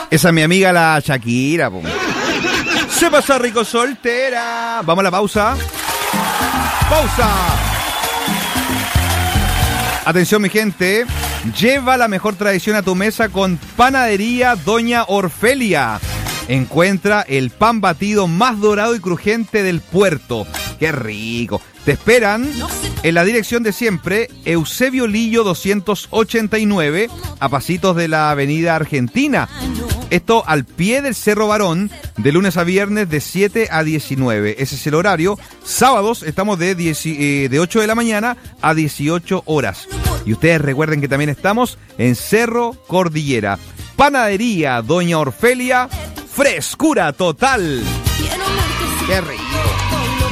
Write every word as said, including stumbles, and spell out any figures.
Esa es mi amiga la Shakira, po. Se pasa rico soltera. Vamos a la pausa. ¡Pausa! Atención, mi gente. Lleva la mejor tradición a tu mesa con Panadería Doña Orfelia. Encuentra el pan batido más dorado y crujiente del puerto. ¡Qué rico! Te esperan en la dirección de siempre, Eusebio Lillo doscientos ochenta y nueve, a pasitos de la Avenida Argentina. Esto al pie del Cerro Barón, de lunes a viernes de siete a diecinueve. Ese es el horario. Sábados estamos de, diez, eh, de ocho de la mañana a dieciocho horas. Y ustedes recuerden que también estamos en Cerro Cordillera. Panadería Doña Orfelia, frescura total. ¡Qué rico!